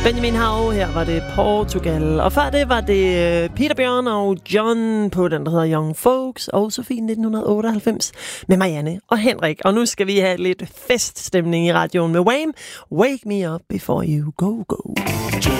Benjamin Hav, her var det Portugal. Og før det var det Peter Bjørn og John på den, der hedder Young Folks. Og Sofie 1998 med Marianne og Henrik. Og nu skal vi have lidt feststemning i radioen med Wham! Wake me up before you go.